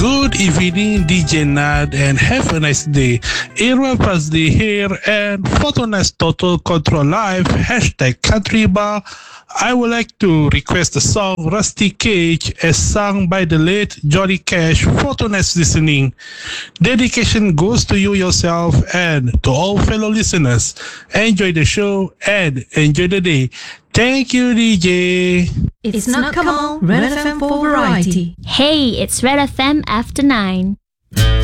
Good evening, DJ Nad, and have a nice day. Irma Pasdi here, and Photoness Total Control Live, hashtag Country Bar. I would like to request the song Rusty Cage as sung by the late Johnny Cash, Photoness Listening. Dedication goes to you yourself and to all fellow listeners. Enjoy the show and enjoy the day. Thank you, DJ. It's not Kamal, Red FM for variety. Hey, it's Red FM after 9.